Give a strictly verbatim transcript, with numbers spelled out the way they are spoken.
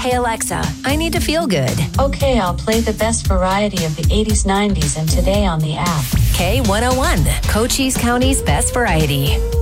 Hey Alexa, I need to feel good. Okay, I'll play the best variety of the eighties, nineties, and today on the app. K one oh one, Cochise County's best variety.